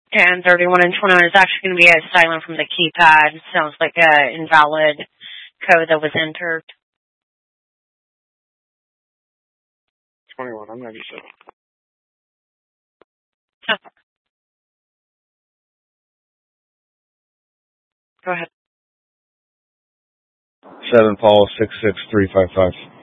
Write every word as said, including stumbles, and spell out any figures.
And thirty-one and twenty-one is actually going to be a silent from the keypad. Sounds like an invalid code that was entered. twenty-one, I'm ninety-seven. Okay. Go ahead. Seven Paul six six three five five.